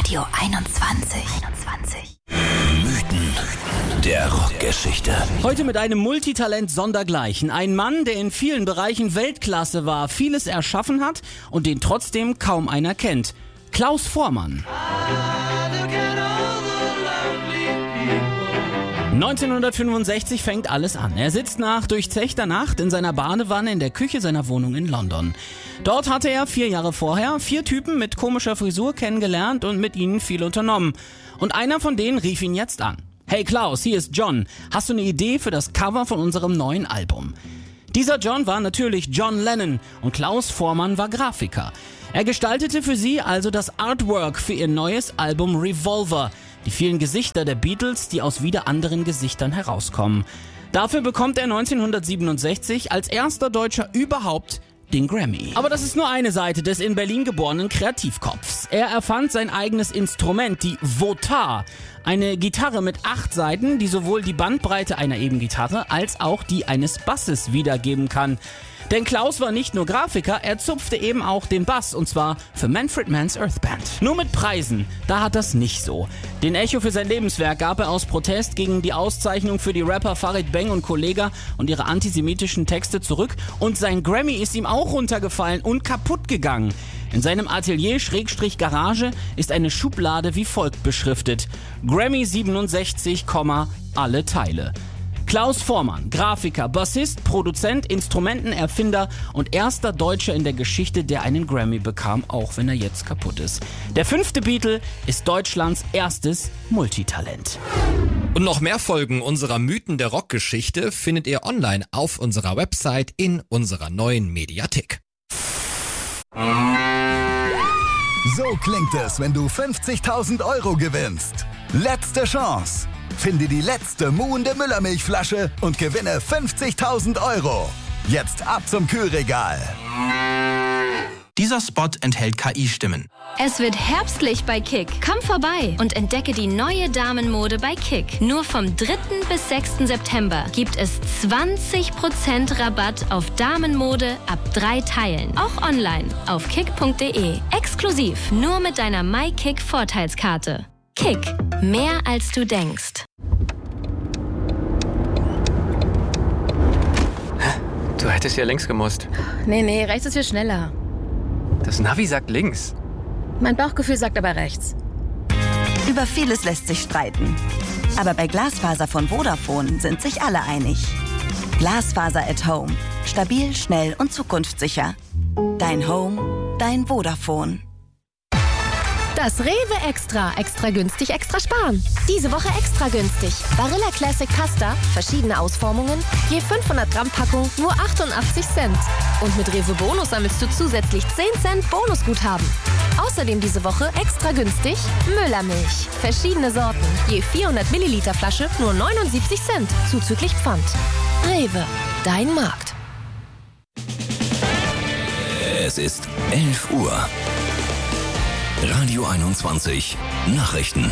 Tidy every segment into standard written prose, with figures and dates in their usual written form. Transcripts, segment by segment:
Radio 21. Mythen der Rockgeschichte. Heute mit einem Multitalent sondergleichen. Ein Mann, der in vielen Bereichen Weltklasse war, vieles erschaffen hat und den trotzdem kaum einer kennt. Klaus Voormann. 1965 fängt alles an. Er sitzt nach durchzechter Nacht in seiner Badewanne in der Küche seiner Wohnung in London. Dort hatte er 4 Jahre vorher 4 Typen mit komischer Frisur kennengelernt und mit ihnen viel unternommen. Und einer von denen rief ihn jetzt an. Hey Klaus, hier ist John. Hast du eine Idee für das Cover von unserem neuen Album? Dieser John war natürlich John Lennon und Klaus Voormann war Grafiker. Er gestaltete für sie also das Artwork für ihr neues Album Revolver. Die vielen Gesichter der Beatles, die aus wieder anderen Gesichtern herauskommen. Dafür bekommt er 1967 als erster Deutscher überhaupt den Grammy. Aber das ist nur eine Seite des in Berlin geborenen Kreativkopfs. Er erfand sein eigenes Instrument, die Votar. Eine Gitarre mit 8 Saiten, die sowohl die Bandbreite einer E-Gitarre als auch die eines Basses wiedergeben kann. Denn Klaus war nicht nur Grafiker, er zupfte eben auch den Bass, und zwar für Manfred Mann's Earth Band. Nur mit Preisen, da hat das nicht so. Den Echo für sein Lebenswerk gab er aus Protest gegen die Auszeichnung für die Rapper Farid Bang und Kollega und ihre antisemitischen Texte zurück, und sein Grammy ist ihm auch runtergefallen und kaputt gegangen. In seinem Atelier/Garage ist eine Schublade wie folgt beschriftet: Grammy 67, alle Teile. Klaus Voormann, Grafiker, Bassist, Produzent, Instrumentenerfinder und erster Deutscher in der Geschichte, der einen Grammy bekam, auch wenn er jetzt kaputt ist. Der 5. Beatle ist Deutschlands erstes Multitalent. Und noch mehr Folgen unserer Mythen der Rockgeschichte findet ihr online auf unserer Website in unserer neuen Mediathek. So klingt es, wenn du 50.000 Euro gewinnst. Letzte Chance. Finde die letzte muhende Müllermilchflasche und gewinne 50.000 Euro. Jetzt ab zum Kühlregal. Dieser Spot enthält KI-Stimmen. Es wird herbstlich bei Kick. Komm vorbei und entdecke die neue Damenmode bei Kick. Nur vom 3. bis 6. September gibt es 20% Rabatt auf Damenmode ab 3 Teilen. Auch online auf kick.de. Exklusiv nur mit deiner MyKick-Vorteilskarte. Kick. Mehr als du denkst. Du hättest ja links gemusst. Nee, rechts ist viel schneller. Das Navi sagt links. Mein Bauchgefühl sagt aber rechts. Über vieles lässt sich streiten. Aber bei Glasfaser von Vodafone sind sich alle einig. Glasfaser at Home. Stabil, schnell und zukunftssicher. Dein Home, dein Vodafone. Das Rewe Extra. Extra günstig, extra sparen. Diese Woche extra günstig. Barilla Classic Pasta, verschiedene Ausformungen, je 500 Gramm Packung, nur 88 Cent. Und mit Rewe Bonus sammelst du zusätzlich 10 Cent Bonusguthaben. Außerdem diese Woche extra günstig Müllermilch. Verschiedene Sorten, je 400 Milliliter Flasche, nur 79 Cent, zuzüglich Pfand. Rewe, dein Markt. Es ist 11 Uhr. Radio 21 Nachrichten.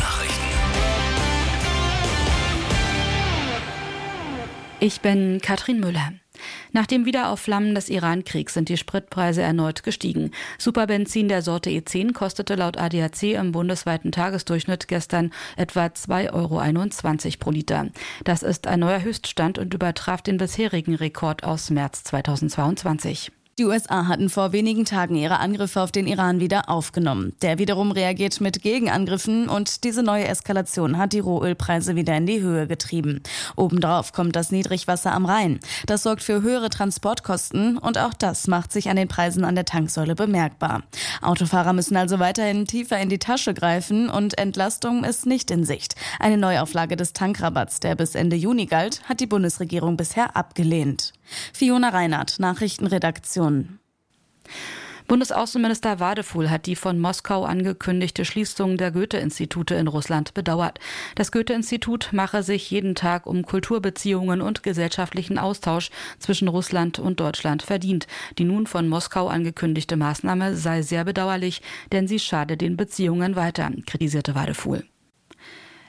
Ich bin Katrin Müller. Nach dem Wiederaufflammen des Iran-Kriegs sind die Spritpreise erneut gestiegen. Superbenzin der Sorte E10 kostete laut ADAC im bundesweiten Tagesdurchschnitt gestern etwa 2,21 € pro Liter. Das ist ein neuer Höchststand und übertraf den bisherigen Rekord aus März 2022. Die USA hatten vor wenigen Tagen ihre Angriffe auf den Iran wieder aufgenommen. Der wiederum reagiert mit Gegenangriffen und diese neue Eskalation hat die Rohölpreise wieder in die Höhe getrieben. Obendrauf kommt das Niedrigwasser am Rhein. Das sorgt für höhere Transportkosten und auch das macht sich an den Preisen an der Tanksäule bemerkbar. Autofahrer müssen also weiterhin tiefer in die Tasche greifen und Entlastung ist nicht in Sicht. Eine Neuauflage des Tankrabatts, der bis Ende Juni galt, hat die Bundesregierung bisher abgelehnt. Fiona Reinhardt, Nachrichtenredaktion. Bundesaußenminister Wadefuhl hat die von Moskau angekündigte Schließung der Goethe-Institute in Russland bedauert. Das Goethe-Institut mache sich jeden Tag um Kulturbeziehungen und gesellschaftlichen Austausch zwischen Russland und Deutschland verdient. Die nun von Moskau angekündigte Maßnahme sei sehr bedauerlich, denn sie schade den Beziehungen weiter, kritisierte Wadefuhl.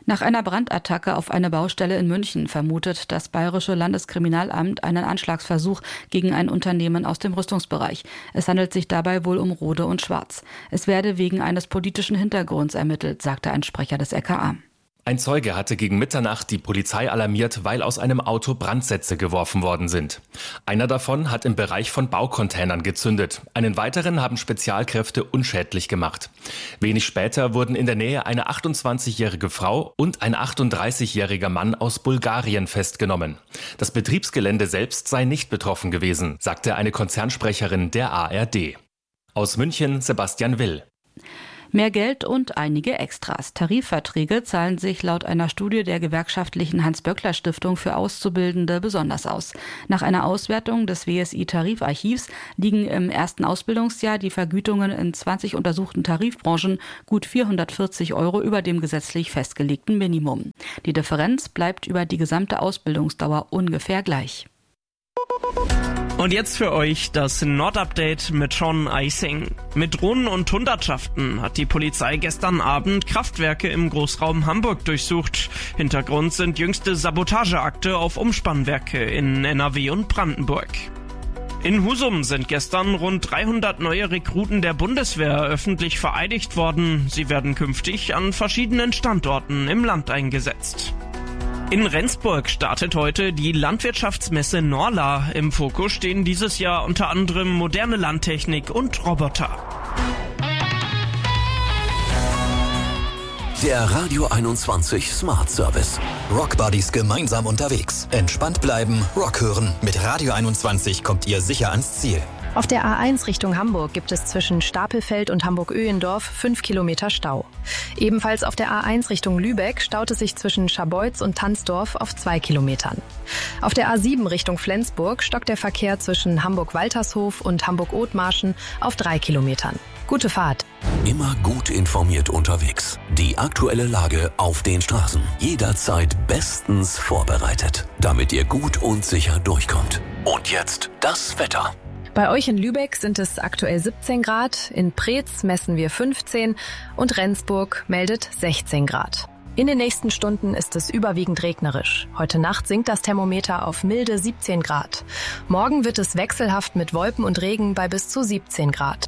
Nach einer Brandattacke auf eine Baustelle in München vermutet das Bayerische Landeskriminalamt einen Anschlagsversuch gegen ein Unternehmen aus dem Rüstungsbereich. Es handelt sich dabei wohl um Rohde und Schwarz. Es werde wegen eines politischen Hintergrunds ermittelt, sagte ein Sprecher des LKA. Ein Zeuge hatte gegen Mitternacht die Polizei alarmiert, weil aus einem Auto Brandsätze geworfen worden sind. Einer davon hat im Bereich von Baucontainern gezündet. Einen weiteren haben Spezialkräfte unschädlich gemacht. Wenig später wurden in der Nähe eine 28-jährige Frau und ein 38-jähriger Mann aus Bulgarien festgenommen. Das Betriebsgelände selbst sei nicht betroffen gewesen, sagte eine Konzernsprecherin der ARD. Aus München Sebastian Will. Mehr Geld und einige Extras. Tarifverträge zahlen sich laut einer Studie der gewerkschaftlichen Hans-Böckler-Stiftung für Auszubildende besonders aus. Nach einer Auswertung des WSI-Tarifarchivs liegen im ersten Ausbildungsjahr die Vergütungen in 20 untersuchten Tarifbranchen gut 440 € über dem gesetzlich festgelegten Minimum. Die Differenz bleibt über die gesamte Ausbildungsdauer ungefähr gleich. Und jetzt für euch das Nordupdate mit Sean Eising. Mit Drohnen und Hundertschaften hat die Polizei gestern Abend Kraftwerke im Großraum Hamburg durchsucht. Hintergrund sind jüngste Sabotageakte auf Umspannwerke in NRW und Brandenburg. In Husum sind gestern rund 300 neue Rekruten der Bundeswehr öffentlich vereidigt worden. Sie werden künftig an verschiedenen Standorten im Land eingesetzt. In Rendsburg startet heute die Landwirtschaftsmesse Norla. Im Fokus stehen dieses Jahr unter anderem moderne Landtechnik und Roboter. Der Radio 21 Smart Service. Rockbuddies gemeinsam unterwegs. Entspannt bleiben, Rock hören. Mit Radio 21 kommt ihr sicher ans Ziel. Auf der A1 Richtung Hamburg gibt es zwischen Stapelfeld und Hamburg-Öhendorf 5 Kilometer Stau. Ebenfalls auf der A1 Richtung Lübeck staut es sich zwischen Scharbeutz und Tanzdorf auf 2 Kilometern. Auf der A7 Richtung Flensburg stockt der Verkehr zwischen Hamburg-Waltershof und Hamburg-Othmarschen auf 3 Kilometern. Gute Fahrt. Immer gut informiert unterwegs. Die aktuelle Lage auf den Straßen. Jederzeit bestens vorbereitet, damit ihr gut und sicher durchkommt. Und jetzt das Wetter. Bei euch in Lübeck sind es aktuell 17 Grad, in Preetz messen wir 15 und Rendsburg meldet 16 Grad. In den nächsten Stunden ist es überwiegend regnerisch. Heute Nacht sinkt das Thermometer auf milde 17 Grad. Morgen wird es wechselhaft mit Wolken und Regen bei bis zu 17 Grad.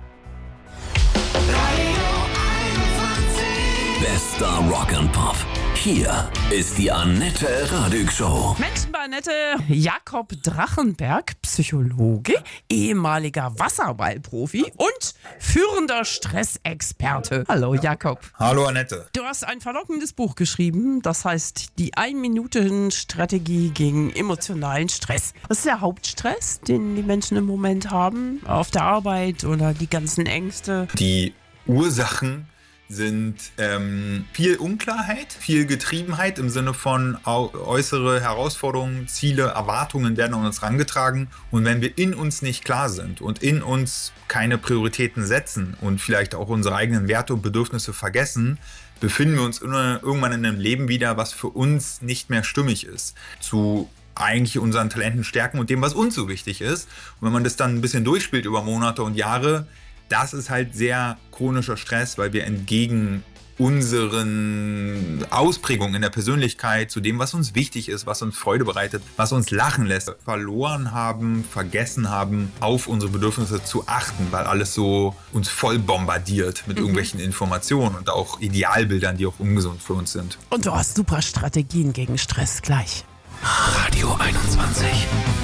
Bester Rock and Pop. Hier ist die Annette Radig Show. Menschen bei Annette, Jakob Drachenberg, Psychologe, ehemaliger Wasserballprofi und führender Stressexperte. Hallo Jakob. Hallo Annette. Du hast ein verlockendes Buch geschrieben, das heißt die 1-Minuten-Strategie gegen emotionalen Stress. Was ist der Hauptstress, den die Menschen im Moment haben? Auf der Arbeit oder die ganzen Ängste? Die Ursachen sind viel Unklarheit, viel Getriebenheit im Sinne von äußere Herausforderungen, Ziele, Erwartungen werden an uns herangetragen. Und wenn wir in uns nicht klar sind und in uns keine Prioritäten setzen und vielleicht auch unsere eigenen Werte und Bedürfnisse vergessen, befinden wir uns irgendwann in einem Leben wieder, was für uns nicht mehr stimmig ist. Zu eigentlich unseren Talenten, Stärken und dem, was uns so wichtig ist. Und wenn man das dann ein bisschen durchspielt über Monate und Jahre, das ist halt sehr chronischer Stress, weil wir entgegen unseren Ausprägungen in der Persönlichkeit, zu dem, was uns wichtig ist, was uns Freude bereitet, was uns lachen lässt, verloren haben, vergessen haben, auf unsere Bedürfnisse zu achten, weil alles so uns voll bombardiert mit irgendwelchen Informationen und auch Idealbildern, die auch ungesund für uns sind. Und du hast super Strategien gegen Stress gleich. Radio 21.